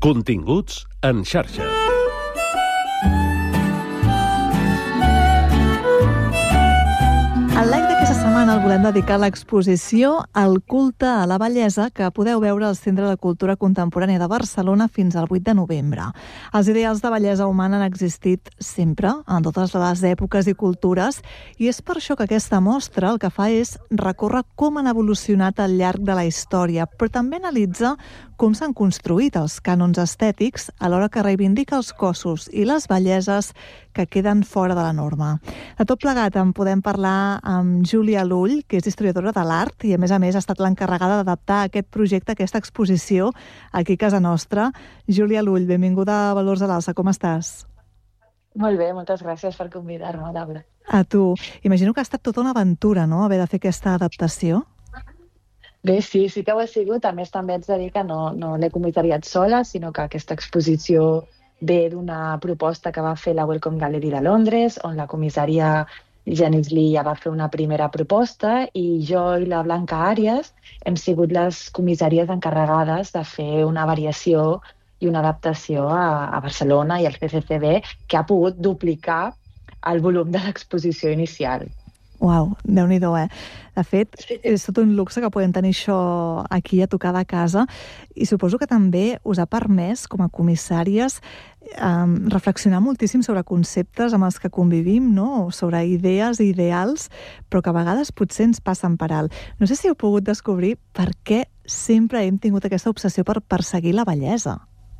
Continguts en xarxa. El live d'aquesta setmana el volem dedicar a l'exposició El culte a la bellesa, que podeu veure al Centre de Cultura Contemporània de Barcelona fins al 8 de novembre. Els ideals de bellesa humana han existit sempre, en totes les èpoques i cultures, i és per això que aquesta mostra el que fa és recórrer com han evolucionat al llarg de la història, però també analitza com s'han construït els cànons estètics alhora que reivindica els cossos i les belleses que queden fora de la norma. De tot plegat en podem parlar amb Júlia Lull, que és historiadora de l'art i a més ha estat l'encarregada d'adaptar aquest projecte, aquesta exposició, aquí a casa nostra. Júlia Lull, benvinguda a Valors a l'Alça, com estàs? Molt bé, moltes gràcies per convidar-me, Laura. A tu. Imagino que ha estat tota una aventura, no?, haver de fer aquesta adaptació. Bé, sí que ho ha sigut. A més, també haig de dir que no l'he comissariat sola, sinó que aquesta exposició ve d'una proposta que va fer la Wellcome Gallery de Londres, on la comissària Janice Lee ja va fer una primera proposta i jo i la Blanca Àrias hem sigut les comissàries encarregades de fer una variació i una adaptació a Barcelona i al CCCB, que ha pogut duplicar el volum de l'exposició inicial. Uau, Déu-n'hi-do, De fet, és tot un luxe que podem tenir això aquí a tocar de casa i suposo que també us ha permès, com a comissàries, reflexionar moltíssim sobre conceptes amb els que convivim, no?, sobre idees i ideals, però que a vegades potser ens passen per alt. No sé si heu pogut descobrir per què sempre hem tingut aquesta obsessió per perseguir la bellesa.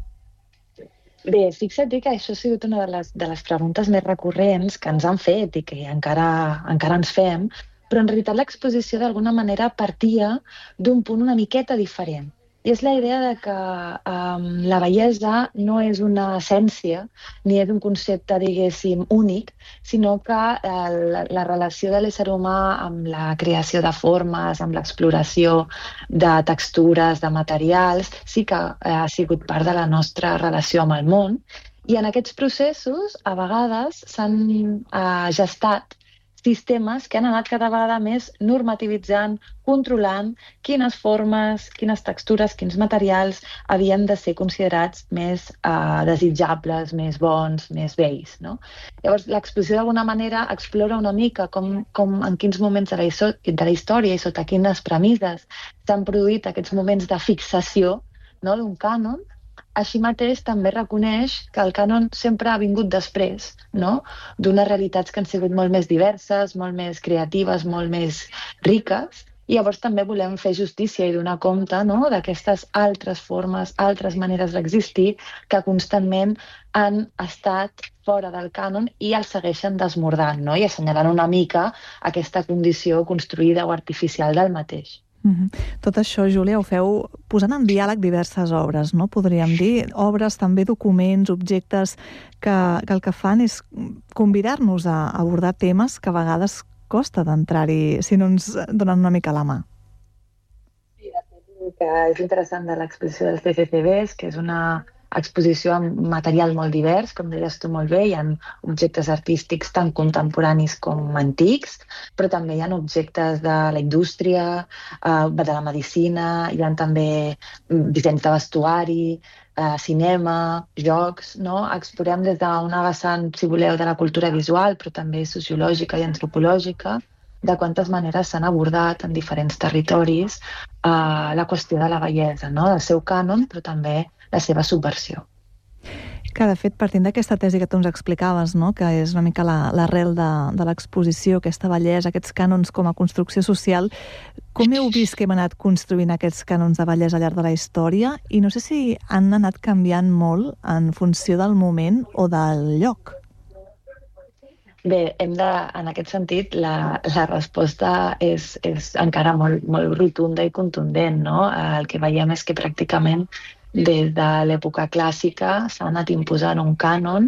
Bé, fixa't que això ha sigut una de les preguntes més recurrents que ens han fet i que encara ens fem, però en realitat l'exposició d'alguna manera partia d'un punt una miqueta diferent. I és la idea de que la bellesa no és una essència ni és un concepte, diguéssim, únic, sinó que la relació de l'ésser humà amb la creació de formes, amb l'exploració de textures, de materials, sí que ha sigut part de la nostra relació amb el món. I en aquests processos, a vegades, s'han gestat sistemes que han anat cada vegada més normativitzant, controlant quines formes, quines textures, quins materials havien de ser considerats més desitjables, més bons, més bells, no? Llavors, l'exposició d'alguna manera explora una mica com en quins moments de la història i sota quines premisses s'han produït aquests moments de fixació, no?, d'un cànon. Així mateix també reconeix que el cànon sempre ha vingut després, no?, d'unes realitats que han sigut molt més diverses, molt més creatives, molt més riques, i llavors també volem fer justícia i donar compte, no?, d'aquestes altres formes, altres maneres d'existir que constantment han estat fora del cànon i el segueixen desbordant, no?, i assenyalant una mica aquesta condició construïda o artificial del mateix. Tot això, Júlia, ho feu posant en diàleg diverses obres, no? Podríem dir, obres, també documents, objectes, que el que fan és convidar-nos a abordar temes que a vegades costa d'entrar-hi si no ens donen una mica la mà. Sí, de fet, el que és interessant de l'exposició dels CCCB és que és una exposició amb material molt divers, com deies tu molt bé. Hi ha objectes artístics tant contemporanis com antics, però també hi ha objectes de la indústria, de la medicina, hi ha també dissenys de vestuari, cinema, jocs, no? Explorem des d'una vessant, si voleu, de la cultura visual, però també sociològica i antropològica, de quantes maneres s'han abordat en diferents territoris la qüestió de la bellesa, no?, del seu cànon, però també la seva subversió. Que, de fet, partint d'aquesta tesi que tu ens explicaves, no?, que és una mica l'arrel de l'exposició, aquesta bellesa, aquests cànons com a construcció social, com heu vist que hem anat construint aquests cànons de bellesa al llarg de la història? I no sé si han anat canviant molt en funció del moment o del lloc. Bé, en aquest sentit, la resposta és encara molt, molt rotunda i contundent, no? El que veiem és que pràcticament des de l'època clàssica s'ha anat imposant un cànon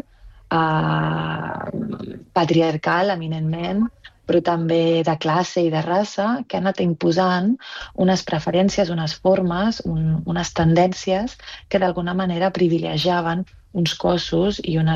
patriarcal, eminentment, però també de classe i de raça, que ha anat imposant unes preferències, unes formes, unes tendències que d'alguna manera privilegiaven uns cossos i unes